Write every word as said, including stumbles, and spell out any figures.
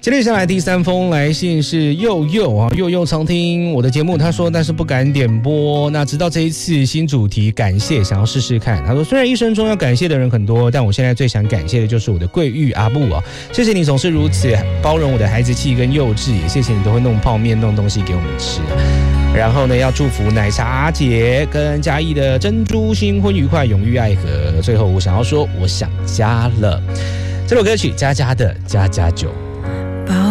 接着下来第三封来信是佑佑啊，佑佑常听我的节目，他说但是不敢点播。那直到这一次新主题，感谢想要试试看。他说虽然一生中要感谢的人很多，但我现在最想感谢的就是我的贵玉阿布啊，谢谢你总是如此包容我的孩子气跟幼稚，也谢谢你都会弄泡面弄东西给我们吃。然后呢，要祝福奶茶姐跟嘉义的珍珠新婚愉快，永浴爱河。最后我想要说，我想家了。这首歌曲佳佳的家家酒。